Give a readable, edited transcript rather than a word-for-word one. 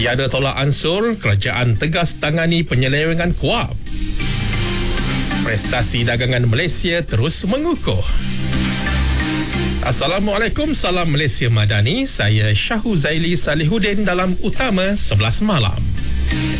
Tiada tolak ansur, kerajaan tegas tangani penyelewengan KUAP. Prestasi dagangan Malaysia terus mengukuh. Assalamualaikum, salam Malaysia Madani. Saya Syahu Zaili Salihuddin dalam Utama 11 Malam.